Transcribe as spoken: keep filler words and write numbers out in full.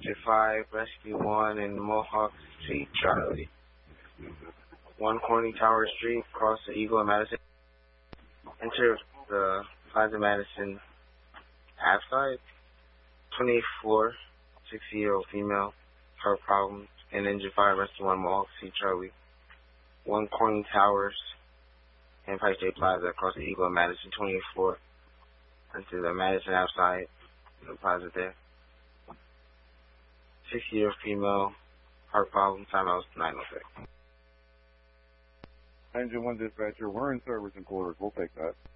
Engine five, Rescue one, in Mohawk Street, Charlie. one Corning Tower Street, cross the Eagle and Madison. Enter the Plaza Madison half side. twenty-eighth floor, sixty-year-old female, heart problems, and Engine five, Rescue one, Mohawk Street, Charlie. one Corning Towers, Empire State Plaza, across the Eagle and Madison, twenty-eighth floor. Enter the Madison half side, the plaza there. sixty-year-old female, heart problems, timeout nine oh six. Engine one dispatcher, we're in service in quarters. We'll take that.